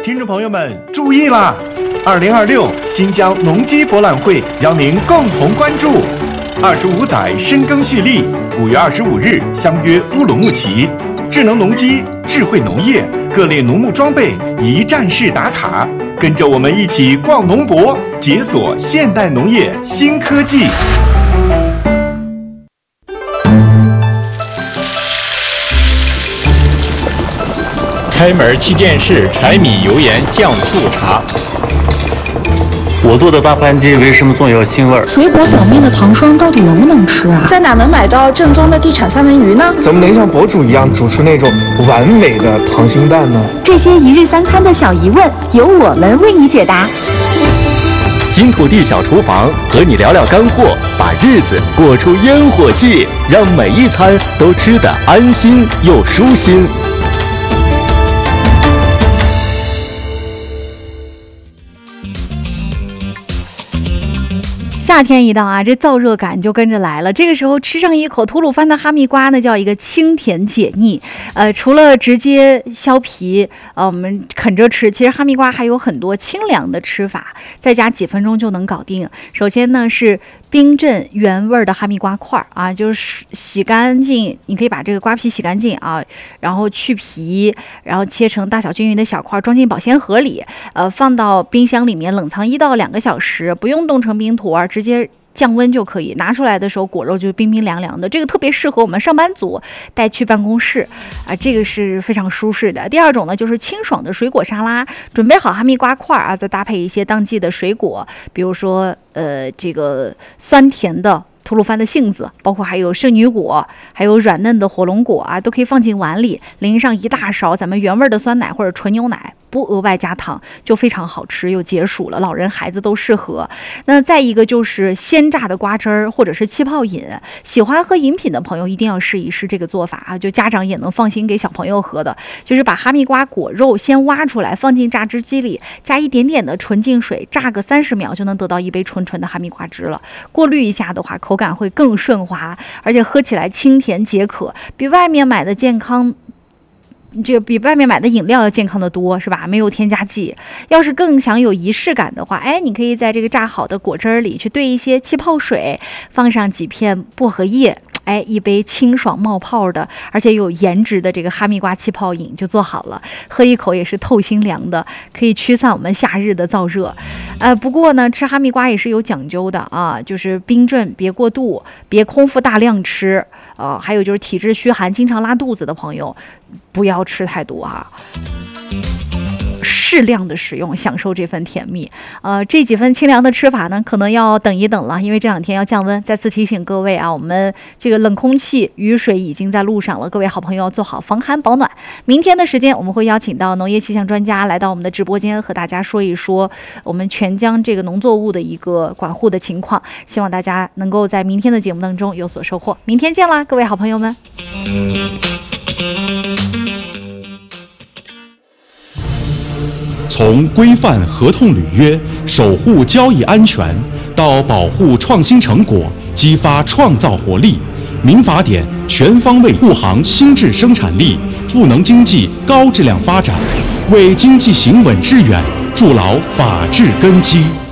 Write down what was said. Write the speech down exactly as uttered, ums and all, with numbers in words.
听众朋友们注意啦！二零二六新疆农机博览会邀您共同关注。二十五载深耕蓄力，五月二十五日相约乌鲁木齐，智能农机、智慧农业、各类农牧装备一站式打卡，跟着我们一起逛农博，解锁现代农业新科技。 开门七件事：柴米油盐酱醋茶。 我做的大盘鸡为什么总有腥味儿？ 水果表面的糖霜到底能不能吃啊？ 在哪能买到正宗的地产三文鱼呢？ 怎么能像博主一样煮出那种完美的溏心蛋呢？ 这些一日三餐的小疑问，由我们为你解答。 金土地小厨房和你聊聊干货，把日子过出烟火气，让每一餐都吃得安心又舒心。 夏天一到啊，这燥热感就跟着来了。这个时候吃上一口吐鲁番的哈密瓜呢，叫一个清甜解腻。呃，除了直接削皮，呃，我们啃着吃，其实哈密瓜还有很多清凉的吃法，在家几分钟就能搞定。首先呢是冰镇原味的哈密瓜块啊，就是洗干净，你可以把这个瓜皮洗干净啊，然后去皮，然后切成大小均匀的小块，装进保鲜盒里，呃，放到冰箱里面冷藏一到两个小时，不用冻成冰坨儿，直接降温就可以。拿出来的时候果肉就冰冰凉凉的，这个特别适合我们上班族带去办公室啊，这个是非常舒适的。第二种呢就是清爽的水果沙拉，准备好哈密瓜块啊，再搭配一些当季的水果，比如说呃这个酸甜的吐鲁番的杏子，包括还有圣女果，还有软嫩的火龙果啊，都可以放进碗里，淋上一大勺咱们原味的酸奶或者纯牛奶，不额外加糖，就非常好吃又解暑了，老人孩子都适合。那再一个就是鲜榨的瓜汁儿或者是气泡饮，喜欢喝饮品的朋友一定要试一试这个做法啊，就家长也能放心给小朋友喝的，就是把哈密瓜果肉先挖出来，放进榨汁机里，加一点点的纯净水，榨个三十秒就能得到一杯纯纯的哈密瓜汁了。过滤一下的话，口感会更顺滑，而且喝起来清甜解渴，比外面买的健康这个比外面买的饮料要健康的多，是吧？没有添加剂。要是更想有仪式感的话，哎，你可以在这个榨好的果汁里去兑一些气泡水，放上几片薄荷叶，哎，一杯清爽冒泡的而且有颜值的这个哈密瓜气泡饮就做好了，喝一口也是透心凉的，可以驱散我们夏日的燥热。呃，不过呢，吃哈密瓜也是有讲究的啊，就是冰镇别过度，别空腹大量吃。呃，还有就是体质虚寒、经常拉肚子的朋友，不要吃太多啊。适量的使用，享受这份甜蜜。呃，这几份清凉的吃法呢，可能要等一等了，因为这两天要降温。再次提醒各位啊，我们这个冷空气、雨水已经在路上了，各位好朋友要做好防寒保暖。明天的时间，我们会邀请到农业气象专家来到我们的直播间，和大家说一说我们全疆这个农作物的一个管护的情况。希望大家能够在明天的节目当中有所收获。明天见啦，各位好朋友们。 从规范合同履约、守护交易安全，到保护创新成果、激发创造活力，民法典全方位护航新质生产力，赋能经济高质量发展，为经济行稳致远筑牢法治根基。